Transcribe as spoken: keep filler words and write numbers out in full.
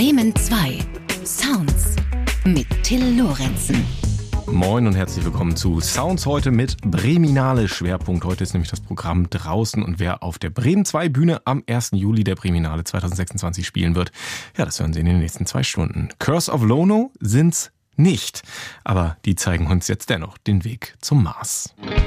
Bremen zwei. Sounds mit Till Lorenzen. Moin und herzlich willkommen zu Sounds heute mit Breminale Schwerpunkt. Heute ist nämlich das Programm draußen und wer auf der Bremen zwei Bühne am ersten Juli der Breminale zweitausendsechsundzwanzig spielen wird, ja, das hören Sie in den nächsten zwei Stunden. Curse of Lono sind's nicht, aber die zeigen uns jetzt dennoch den Weg zum Mars.